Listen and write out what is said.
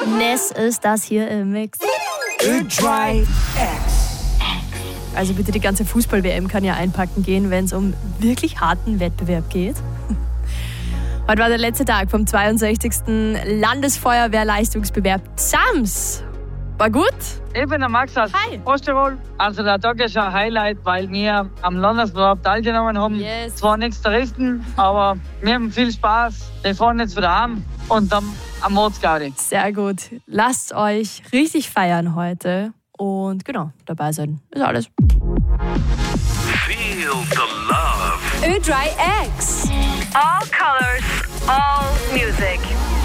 Ness ist das hier im Mix. Ö3 X. Also bitte, die ganze Fußball-WM kann ja einpacken gehen, wenn es um wirklich harten Wettbewerb geht. Heute war der letzte Tag vom 62. Landesfeuerwehrleistungsbewerb Sams. War gut? Ich bin der Max aus Osttirol. Also der Tag ist ein Highlight, weil wir am Landesbewerb teilgenommen haben. Yes. Zwar nichts zu richten, aber wir haben viel Spaß. Wir fahren jetzt wieder heim und dann am Mordsgaudi. Sehr gut. Lasst euch richtig feiern heute. Und genau, dabei sein ist alles. Feel the love. Ö3 X. All colors, all music.